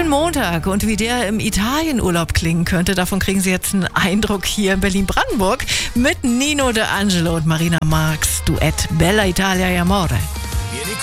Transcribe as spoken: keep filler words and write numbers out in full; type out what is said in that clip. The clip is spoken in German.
Schönen Montag, und wie der im Italienurlaub klingen könnte, davon kriegen Sie jetzt einen Eindruck hier in Berlin-Brandenburg mit Nino De Angelo und Marina Marx. Duett Bella Italia e Amore.